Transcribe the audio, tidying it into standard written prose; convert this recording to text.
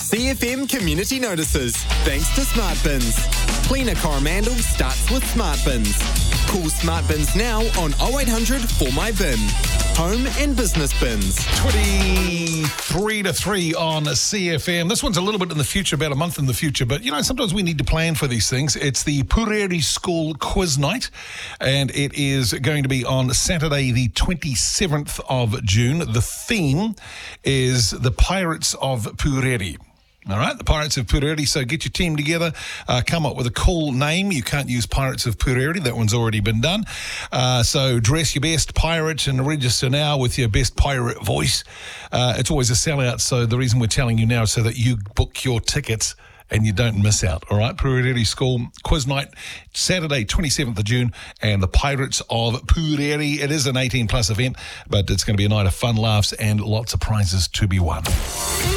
CFM community notices. Thanks to Smart Bins. Cleaner Coromandel starts with Smart Bins. Call Smart Bins now on 0800 For My Bin. Home and business bins. 23 to 3 on CFM. This one's a little bit in the future, about a month in the future, but sometimes we need to plan for these things. It's the Pureri School Quiz Night, and it is going to be on Saturday, the 27th of June. The theme is the Pirates of Pureri. All right, the Pirates of Pureri. So get your team together, come up with a cool name. You can't use Pirates of Pureri. That one's already been done. So dress your best pirate and register now with your best pirate voice. It's always a sellout, so the reason we're telling you now is so that you book your tickets and you don't miss out, all right? Pureri School Quiz Night, Saturday, 27th of June, and the Pirates of Pureri. It is an 18-plus event, but it's going to be a night of fun, laughs, and lots of prizes to be won.